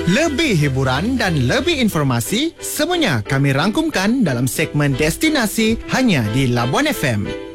Lebih hiburan dan lebih informasi, semuanya kami rangkumkan dalam segmen Destinasi hanya di Labuan FM.